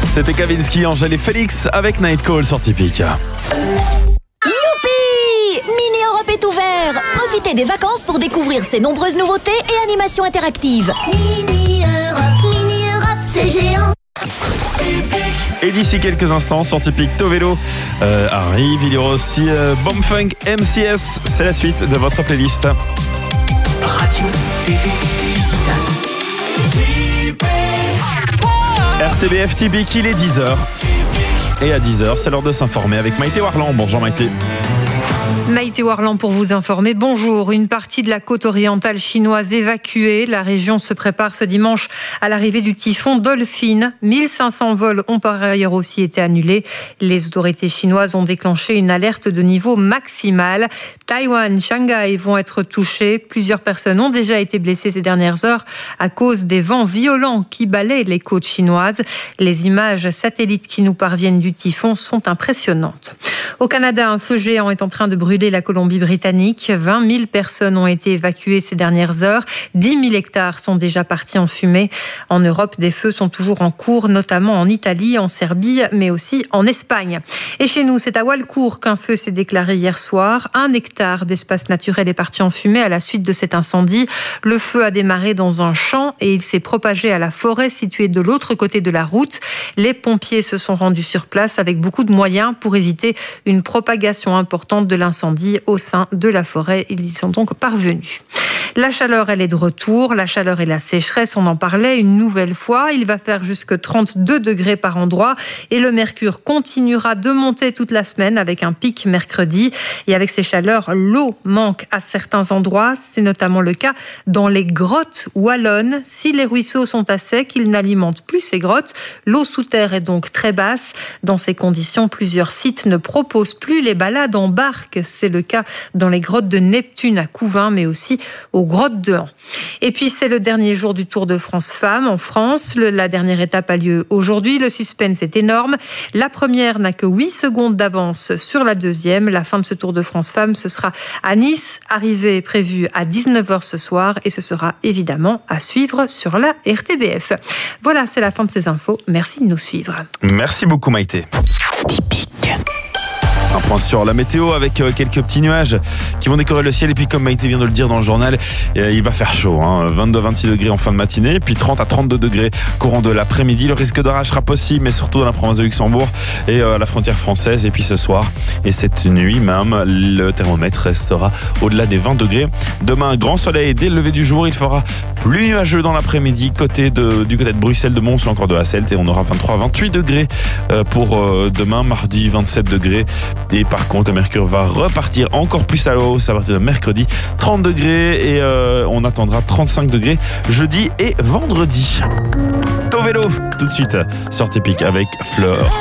C'était Kavinsky, Angèle et Félix avec Night Call sur Typique. Youpi! Mini Europe est ouvert. Profitez des vacances pour découvrir ses nombreuses nouveautés et animations interactives. Mini Europe, c'est géant. Et d'ici quelques instants sur Typique, Tovelo arrive. Il y aura aussi Bomb Funk MCS. C'est la suite de votre playlist. Radio, TV, digital. RTBF Typique, il est 10h. Et à 10h, c'est l'heure de s'informer avec Maïté Warland. Bonjour Maïté. Maïté Warland pour vous informer. Bonjour. Une partie de la côte orientale chinoise évacuée. La région se prépare ce dimanche à l'arrivée du typhon Dolphin. 1500 vols ont par ailleurs aussi été annulés. Les autorités chinoises ont déclenché une alerte de niveau maximal. Taïwan, Shanghai vont être touchés. Plusieurs personnes ont déjà été blessées ces dernières heures à cause des vents violents qui balaient les côtes chinoises. Les images satellites qui nous parviennent du typhon sont impressionnantes. Au Canada, un feu géant est en train de brûler la Colombie-Britannique. 20 000 personnes ont été évacuées ces dernières heures. 10 000 hectares sont déjà partis en fumée. En Europe, des feux sont toujours en cours, notamment en Italie, en Serbie, mais aussi en Espagne. Et chez nous, c'est à Walcourt qu'un feu s'est déclaré hier soir. 1 hectare d'espace naturel est parti en fumée à la suite de cet incendie. Le feu a démarré dans un champ et il s'est propagé à la forêt située de l'autre côté de la route. Les pompiers se sont rendus sur place avec beaucoup de moyens pour éviter une propagation importante de l'incendie au sein de la forêt. Ils y sont donc parvenus. La chaleur, elle est de retour. La chaleur et la sécheresse, on en parlait une nouvelle fois. Il va faire jusque 32 degrés par endroit et le mercure continuera de monter toute la semaine avec un pic mercredi. Et avec ces chaleurs, l'eau manque à certains endroits. C'est notamment le cas dans les grottes wallonnes. Si les ruisseaux sont à sec, ils n'alimentent plus ces grottes. L'eau sous terre est donc très basse. Dans ces conditions, plusieurs sites ne proposent plus les balades en barque. C'est le cas dans les grottes de Neptune à Couvin, mais aussi aux grottes de Han. Et puis, c'est le dernier jour du Tour de France Femmes en France. La dernière étape a lieu aujourd'hui. Le suspense est énorme. La première n'a que 8 secondes d'avance sur la deuxième. La fin de ce Tour de France Femmes, ce sera à Nice. Arrivée prévue à 19h ce soir. Et ce sera évidemment à suivre sur la RTBF. Voilà, c'est la fin de ces infos. Merci de nous suivre. Merci beaucoup Maïté. Typique. Un point sur la météo avec quelques petits nuages qui vont décorer le ciel. Et puis comme Maïté vient de le dire dans le journal, il va faire chaud. 22-26 degrés en fin de matinée, puis 30 à 32 degrés courant de l'après-midi. Le risque d'orage sera possible, mais surtout dans la province de Luxembourg et à la frontière française. Et puis ce soir et cette nuit même, le thermomètre restera au-delà des 20 degrés. Demain, grand soleil dès le lever du jour. Il fera plus nuageux dans l'après-midi du côté de Bruxelles, de Mons ou encore de Hasselt. Et on aura 23 à 28 degrés pour demain, mardi 27 degrés. Et par contre, le mercure va repartir encore plus à la hausse à partir de mercredi, 30 degrés et on attendra 35 degrés jeudi et vendredi. Tovelo, tout de suite sur Typique avec Fleur.